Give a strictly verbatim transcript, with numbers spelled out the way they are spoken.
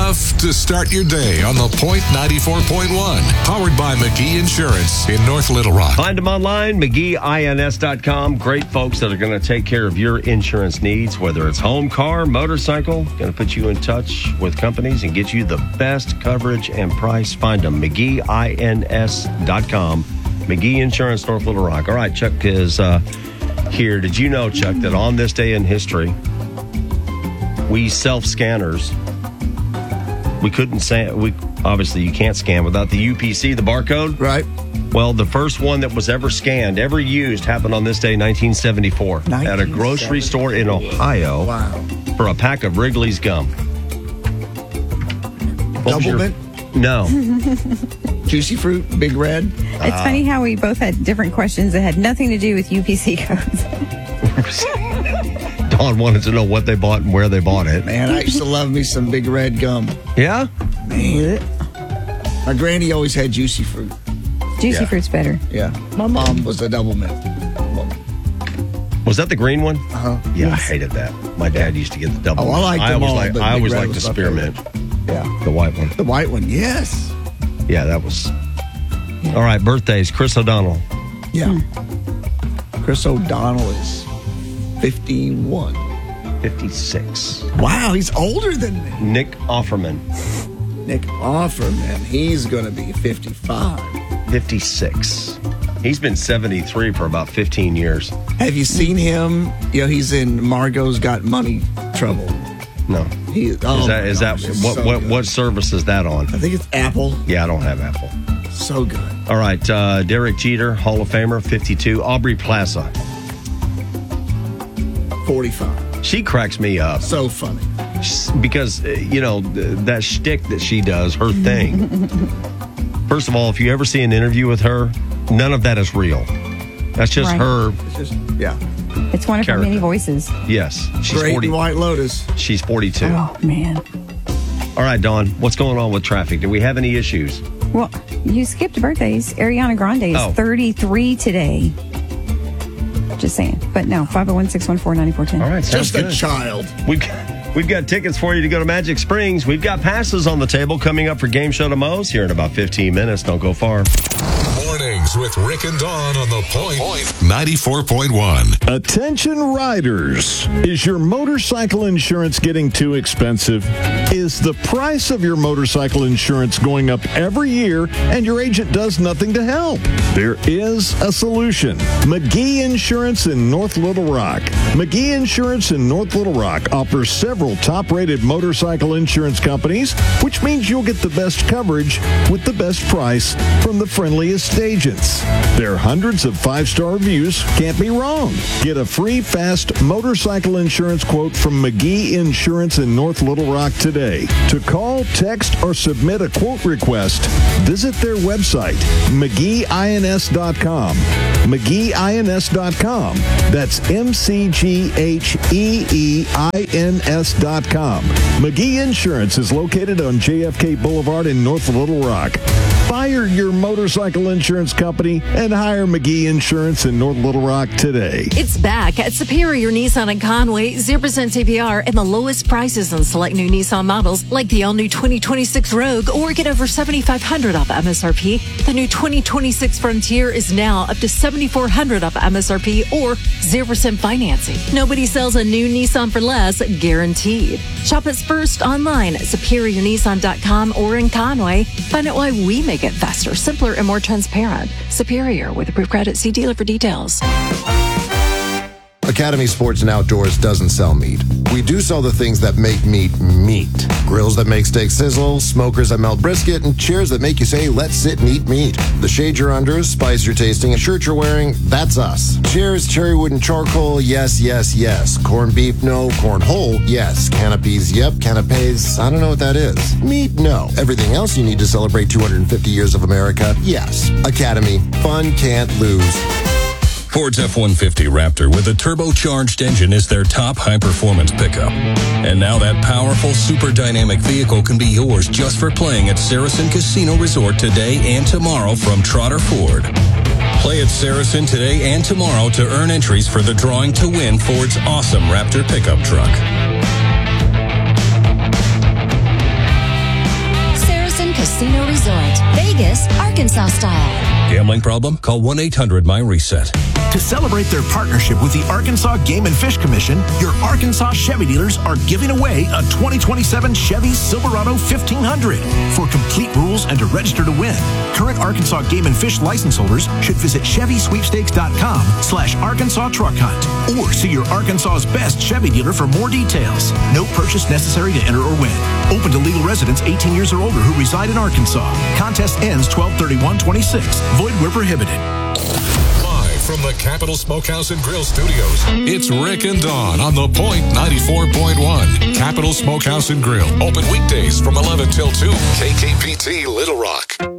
enough to start your day on the Point ninety-four point one. Powered by McGee Insurance in North Little Rock. Find them online, McGee I N S dot com. Great folks that are going to take care of your insurance needs, whether it's home, car, motorcycle. Going to put you in touch with companies and get you the best coverage and price. Find them, McGee I N S dot com. McGee Insurance, North Little Rock. All right, Chuck is uh, here. Did you know, Chuck, that on this day in history, we self-scanners, we couldn't say, we obviously you can't scan without the U P C, the barcode. Right. Well, the first one that was ever scanned, ever used, happened on this day, nineteen seventy-four, at a grocery store in Ohio. Wow. For a pack of Wrigley's gum. What was your- Doublemint? No. Juicy Fruit, Big Red. It's funny how we both had different questions that had nothing to do with U P C codes. Dawn wanted to know what they bought and where they bought it. Man, I used to love me some Big Red gum. Yeah? Man. My granny always had Juicy Fruit. Juicy Yeah. Fruit's better. Yeah. My mom was a double mint. Was that the green one? Uh-huh. Yeah, I hated that. My dad used to get the double. Oh, I liked I them always all, like, but I Big always Red liked the was my spearmint, Yeah. the white one. The white one, yes. Yeah, that was. All right, birthdays. Chris O'Donnell. Yeah. Chris O'Donnell is fifty-one. fifty-six. Wow, he's older than me. Nick Offerman. Nick Offerman, he's going to be fifty-five. fifty-six. He's been seventy-three for about fifteen years. Have you seen him? You know, he's in Margot's Got Money Trouble. No. He, oh Is that, my is gosh, that it's what, so what, good. what service is that on? I think it's Apple. Yeah, I don't have Apple. So good. All right, uh, Derek Jeter, Hall of Famer, fifty-two. Aubrey Plaza. forty-five. She cracks me up. So funny. Because, uh, you know, th- that shtick that she does, her thing. First of all, if you ever see an interview with her, none of that is real. That's just Right. her. It's just, yeah. It's one of her Character. many voices. Yes. She's Great forty. and White Lotus. She's forty-two. Oh, man. All right, Dawn, what's going on with traffic? Do we have any issues? Well, you skipped birthdays. Ariana Grande is Oh. thirty-three today. Just saying. But no, five oh one, six one four, nine four one zero. All right, sounds Just a good. child. We've got, we've got tickets for you to go to Magic Springs. We've got passes on the table coming up for Game Show to Moe's here in about fifteen minutes. Don't go far. Mornings with Rick and Dawn on the Point ninety-four point one. Attention riders. Is your motorcycle insurance getting too expensive? Is the price of your motorcycle insurance going up every year and your agent does nothing to help? There is a solution. McGee Insurance in North Little Rock. McGee Insurance in North Little Rock offers several top-rated motorcycle insurance companies, which means you'll get the best coverage with the best price from the friendliest agents. There are hundreds of five-star reviews. Can't be wrong. Get a free, fast motorcycle insurance quote from McGee Insurance in North Little Rock today. To call, text, or submit a quote request, visit their website, McGee I N S dot com. McGee I N S dot com. That's M C G H E E I N S dot com. McGee Insurance is located on J F K Boulevard in North Little Rock. Fire your motorcycle insurance company and hire McGee Insurance in North Little Rock today. It's back at Superior Nissan in Conway. zero percent A P R and the lowest prices on select new Nissan models like the all-new twenty twenty-six Rogue, or get over seventy-five hundred dollars off M S R P. The new twenty twenty-six Frontier is now up to seventy-four hundred dollars off M S R P or zero percent financing. Nobody sells a new Nissan for less, guaranteed. Shop us first online at superior nissan dot com or in Conway. Find out why we make it faster, simpler, and more transparent. Superior with approved credit. See dealer for details. Academy Sports and Outdoors doesn't sell meat. We do sell the things that make meat meat. Grills that make steak sizzle, smokers that melt brisket, and chairs that make you say, let's sit and eat meat. The shade you're under, spice you're tasting, and shirt you're wearing, that's us. Chairs, cherry wood, and charcoal, yes, yes, yes. Corned beef, no. Corn whole, yes. Canopies, yep. Canapes, I don't know what that is. Meat, no. Everything else you need to celebrate two hundred fifty years of America, yes. Academy, fun can't lose. Ford's F one fifty Raptor with a turbocharged engine is their top high-performance pickup. And now that powerful, super dynamic vehicle can be yours just for playing at Saracen Casino Resort today and tomorrow from Trotter Ford. Play at Saracen today and tomorrow to earn entries for the drawing to win Ford's awesome Raptor pickup truck. Casino Resort. Vegas, Arkansas style. Gambling problem? Call one eight hundred M Y reset. To celebrate their partnership with the Arkansas Game and Fish Commission, your Arkansas Chevy dealers are giving away a twenty twenty-seven Chevy Silverado fifteen hundred. For complete rules and to register to win, current Arkansas Game and Fish license holders should visit Chevy Sweepstakes dot com slash Arkansas Truck Hunt or see your Arkansas's best Chevy dealer for more details. No purchase necessary to enter or win. Open to legal residents eighteen years or older who reside in Arkansas. Contest ends twelve thirty-one twenty-six. Void where prohibited. From the Capital Smokehouse and Grill Studios, it's Rick and Dawn on The Point ninety-four point one. Capital Smokehouse and Grill, open weekdays from eleven till two. K K P T Little Rock.